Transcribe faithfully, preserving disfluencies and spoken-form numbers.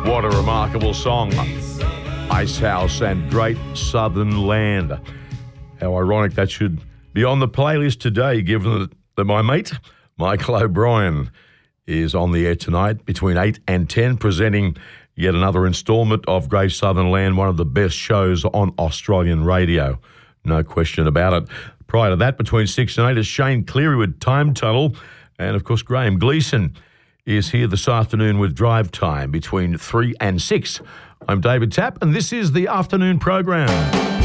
What a remarkable song. Icehouse and Great Southern Land. How ironic that should be on the playlist today, given that my mate, Michael O'Brien, is on the air tonight between eight and ten, presenting yet another instalment of Great Southern Land, one of the best shows on Australian radio. No question about it. Prior to that, between six and eight, is Shane Cleary with Time Tunnel. And, of course, Graham Gleeson is here this afternoon with Drive Time between three and six. I'm David Tapp, and this is the afternoon program.